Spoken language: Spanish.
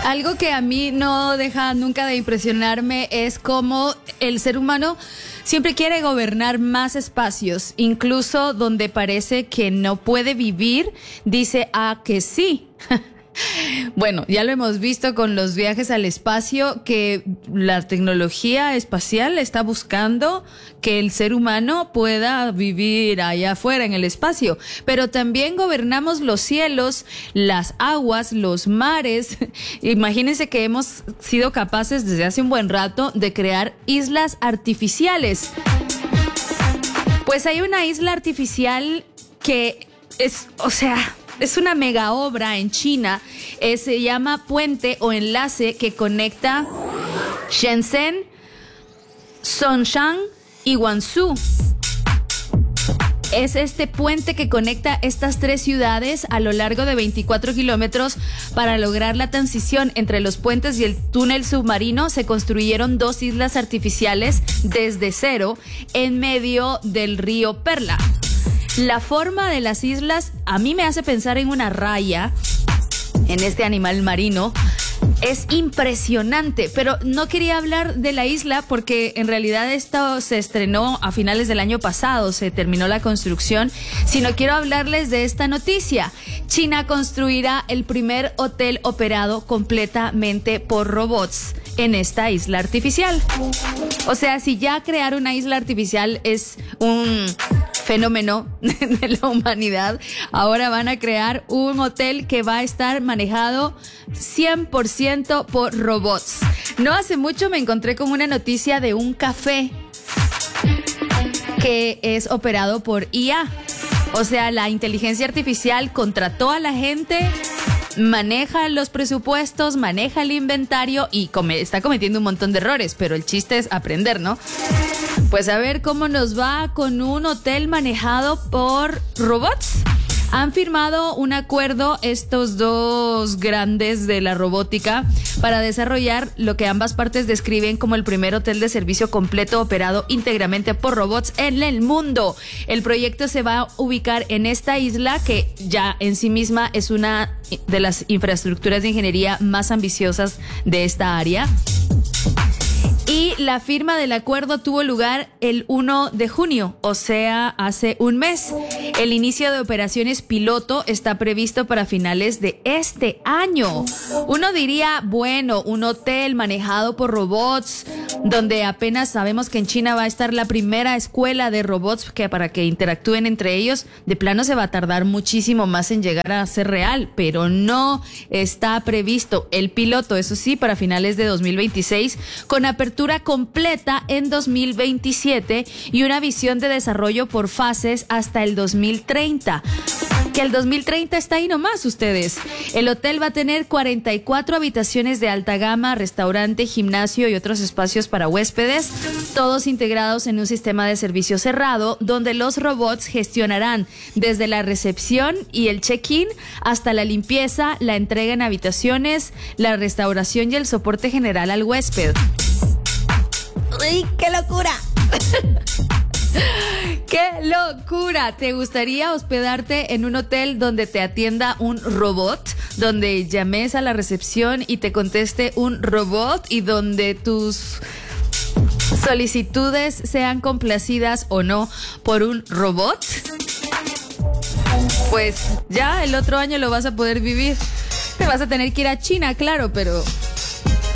Algo que a mí no deja nunca de impresionarme es cómo el ser humano siempre quiere gobernar más espacios, incluso donde parece que no puede vivir, dice que sí. Bueno, ya lo hemos visto con los viajes al espacio, que la tecnología espacial está buscando que el ser humano pueda vivir allá afuera en el espacio, pero también gobernamos los cielos, las aguas, los mares. Imagínense que hemos sido capaces desde hace un buen rato de crear islas artificiales. Pues hay una isla artificial que es una mega obra en China, se llama puente o enlace que conecta Shenzhen, Songshan y Guangzhou. Es este puente que conecta estas tres ciudades a lo largo de 24 kilómetros. Para lograr la transición entre los puentes y el túnel submarino, se construyeron 2 islas artificiales desde cero en medio del río Perla. La forma de las islas a mí me hace pensar en una raya, en este animal marino. Es impresionante, pero no quería hablar de la isla porque en realidad esto se estrenó a finales del año pasado, se terminó la construcción, sino quiero hablarles de esta noticia. China construirá el primer hotel operado completamente por robots en esta isla artificial. O sea, si ya crear una isla artificial es un fenómeno de la humanidad, ahora van a crear un hotel que va a estar manejado 100% por robots. No hace mucho me encontré con una noticia de un café que es operado por IA. O sea, la inteligencia artificial contrató a la gente, maneja los presupuestos, maneja el inventario y está cometiendo un montón de errores, pero el chiste es aprender, ¿no? Pues a ver cómo nos va con un hotel manejado por robots. Han firmado un acuerdo estos dos grandes de la robótica para desarrollar lo que ambas partes describen como el primer hotel de servicio completo operado íntegramente por robots en el mundo. El proyecto se va a ubicar en esta isla que ya en sí misma es una de las infraestructuras de ingeniería más ambiciosas de esta área. Y la firma del acuerdo tuvo lugar el 1 de junio, o sea, hace un mes. El inicio de operaciones piloto está previsto para finales de este año. Uno diría, bueno, un hotel manejado por robots, donde apenas sabemos que en China va a estar la primera escuela de robots para que interactúen entre ellos. De plano se va a tardar muchísimo más en llegar a ser real, pero no está previsto el piloto, eso sí, para finales de 2026, con apertura completa en 2027 y una visión de desarrollo por fases hasta el 2030. Que el 2030 está ahí nomás, ustedes. El hotel va a tener 44 habitaciones de alta gama, restaurante, gimnasio y otros espacios para huéspedes, todos integrados en un sistema de servicio cerrado, donde los robots gestionarán desde la recepción y el check-in hasta la limpieza, la entrega en habitaciones, la restauración y el soporte general al huésped. ¡Uy, qué locura! ¡Qué locura! ¿Te gustaría hospedarte en un hotel donde te atienda un robot? Donde llames a la recepción y te conteste un robot y donde tus solicitudes sean complacidas o no por un robot? Pues ya el otro año lo vas a poder vivir. Te vas a tener que ir a China, claro, pero